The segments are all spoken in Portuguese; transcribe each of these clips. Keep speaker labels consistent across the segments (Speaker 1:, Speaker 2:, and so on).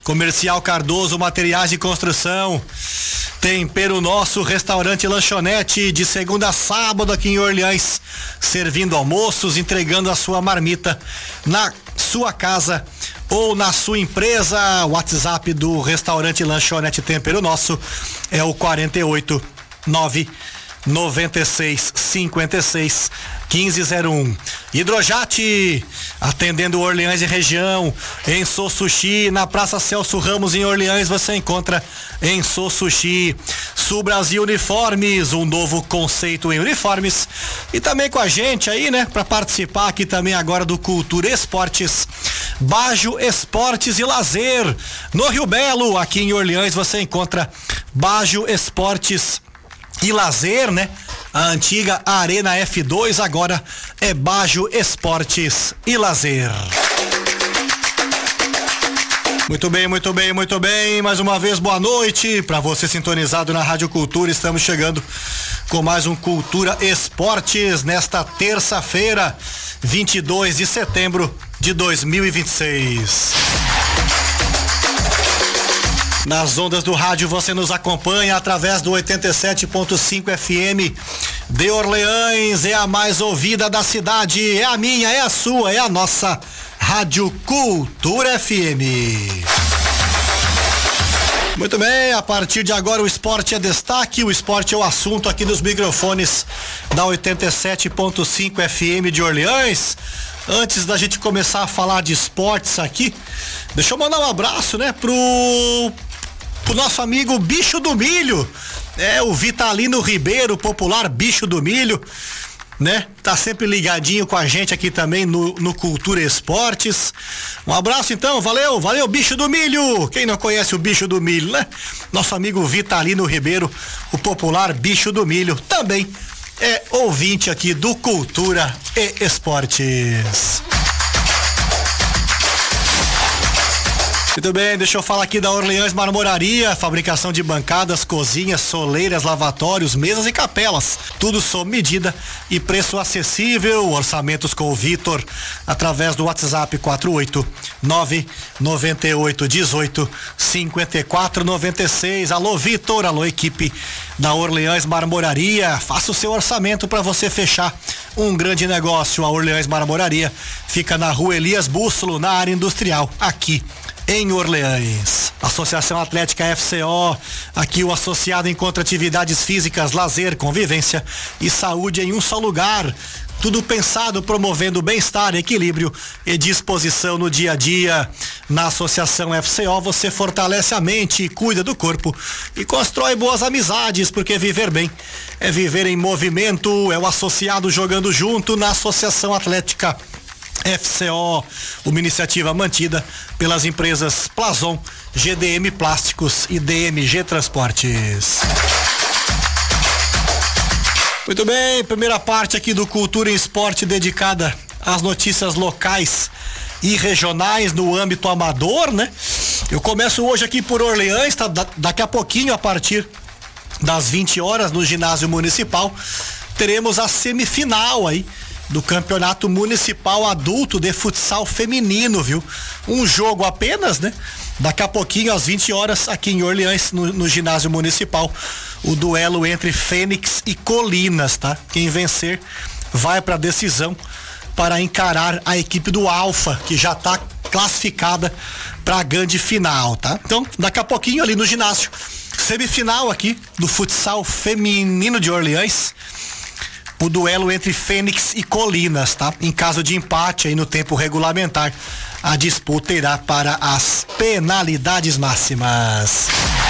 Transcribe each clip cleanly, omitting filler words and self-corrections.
Speaker 1: Comercial Cardoso, materiais de construção. Tempero Nosso, restaurante e lanchonete, de segunda a sábado aqui em Orleans, servindo almoços, entregando a sua marmita na sua casa ou na sua empresa. O WhatsApp do restaurante e lanchonete Tempero Nosso é o 48996561501. Hidrojate, atendendo Orleans e região. Enso Sushi, na Praça Celso Ramos em Orleans, você encontra Enso Sushi. Sul Brasil Uniformes, um novo conceito em uniformes. E também com a gente aí, né, para participar aqui também agora do Cultura Esportes, Bajo Esportes e Lazer. No Rio Belo, aqui em Orleans, você encontra Bajo Esportes e Lazer, né? A antiga Arena F2 agora é Bajo Esportes e Lazer. Muito bem, muito bem, muito bem. Mais uma vez, boa noite para você sintonizado na Rádio Cultura. Estamos chegando com mais um Cultura Esportes nesta terça-feira, 22 de setembro de 2026. Nas ondas do rádio você nos acompanha através do 87.5 FM de Orleans, é a mais ouvida da cidade, é a minha, é a sua, é a nossa Rádio Cultura FM. Muito bem, a partir de agora o esporte é destaque, o esporte é o assunto aqui nos microfones da 87.5 FM de Orleans. Antes da gente começar a falar de esportes aqui, deixa eu mandar um abraço, né, pro nosso amigo Bicho do Milho, o Vitalino Ribeiro, popular Bicho do Milho, né? Tá sempre ligadinho com a gente aqui também no Cultura Esportes. Um abraço então, valeu Bicho do Milho. Quem não conhece o Bicho do Milho, né? Nosso amigo Vitalino Ribeiro, o popular Bicho do Milho, também é ouvinte aqui do Cultura e Esportes. Muito bem, deixa eu falar aqui da Orleans Marmoraria, fabricação de bancadas, cozinhas, soleiras, lavatórios, mesas e capelas, tudo sob medida e preço acessível. Orçamentos com o Vitor através do WhatsApp 48998185496. Alô Vitor, alô equipe da Orleans Marmoraria, faça o seu orçamento para você fechar um grande negócio. A Orleans Marmoraria fica na Rua Elias Bússolo, na área industrial, aqui em Orleans. Associação Atlética FCO, aqui o associado encontra atividades físicas, lazer, convivência e saúde em um só lugar. Tudo pensado promovendo bem-estar, equilíbrio e disposição no dia a dia. Na Associação FCO você fortalece a mente, cuida do corpo e constrói boas amizades, porque viver bem é viver em movimento. É o associado jogando junto na Associação Atlética FCO, uma iniciativa mantida pelas empresas Plazon, GDM Plásticos e DMG Transportes. Muito bem, primeira parte aqui do Cultura em Esporte dedicada às notícias locais e regionais no âmbito amador, né? Eu começo hoje aqui por Orleans, tá? Daqui a pouquinho, a partir das 20 horas, no ginásio municipal, teremos a semifinal aí do Campeonato Municipal Adulto de Futsal Feminino, viu? Um jogo apenas, né? Daqui a pouquinho, às 20 horas, aqui em Orleans, no ginásio municipal, o duelo entre Fênix e Colinas, tá? Quem vencer vai para a decisão para encarar a equipe do Alfa, que já tá classificada para a grande final, tá? Então, daqui a pouquinho ali no ginásio, semifinal aqui do Futsal Feminino de Orleans, o duelo entre Fênix e Colinas, tá? Em caso de empate aí no tempo regulamentar, a disputa irá para as penalidades máximas.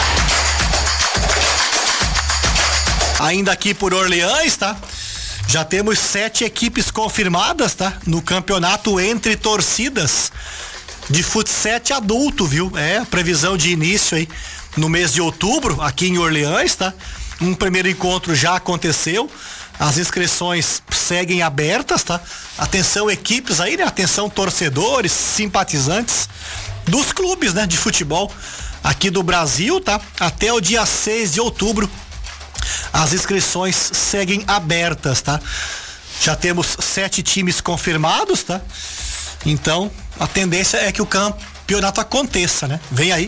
Speaker 1: Ainda aqui por Orleans, tá? Já temos 7 equipes confirmadas, tá? No campeonato entre torcidas de futsal adulto, viu? A previsão de início aí no mês de outubro, aqui em Orleans, tá? Um primeiro encontro já aconteceu. As inscrições seguem abertas, tá? Atenção equipes aí, né? Atenção torcedores, simpatizantes dos clubes, né? De futebol aqui do Brasil, tá? Até o dia 6 de outubro as inscrições seguem abertas, tá? Já temos 7 times confirmados, tá? Então, a tendência é que o campeonato aconteça, né? Vem aí